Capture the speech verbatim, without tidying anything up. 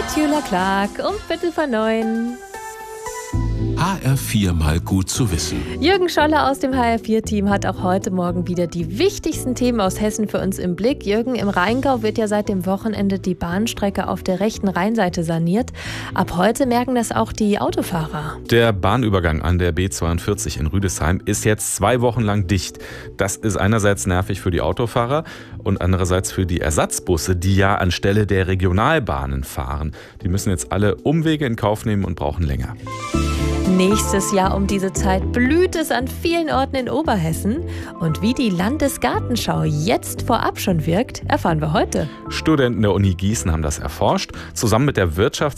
Mit Jula Clark um Viertel vor neun. H R vier mal gut zu wissen. Jürgen Scholler aus dem H R vier Team hat auch heute Morgen wieder die wichtigsten Themen aus Hessen für uns im Blick. Jürgen, im Rheingau wird ja seit dem Wochenende die Bahnstrecke auf der rechten Rheinseite saniert. Ab heute merken das auch die Autofahrer. Der Bahnübergang an der B zweiundvierzig in Rüdesheim ist jetzt zwei Wochen lang dicht. Das ist einerseits nervig für die Autofahrer und andererseits für die Ersatzbusse, die ja anstelle der Regionalbahnen fahren. Die müssen jetzt alle Umwege in Kauf nehmen und brauchen länger. Nächstes Jahr um diese Zeit blüht es an vielen Orten in Oberhessen. Und wie die Landesgartenschau jetzt vorab schon wirkt, erfahren wir heute. Studenten der Uni Gießen haben das erforscht. Zusammen mit der Wirtschafts-